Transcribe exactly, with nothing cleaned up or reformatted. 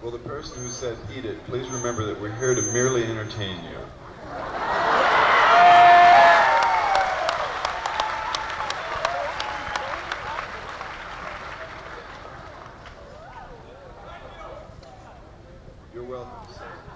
Will the person who said eat it please remember that we're here to merely entertain you? You're welcome, sir.